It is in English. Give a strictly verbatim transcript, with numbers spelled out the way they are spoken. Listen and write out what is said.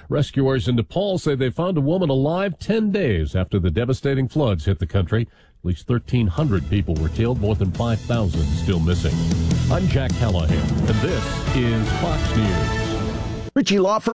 Rescuers in Nepal say they found a woman alive ten days after the devastating floods hit the country. At least thirteen hundred people were killed, more than five thousand still missing. I'm Jack Callahan, and this is Fox News. Ritchie Law Firm.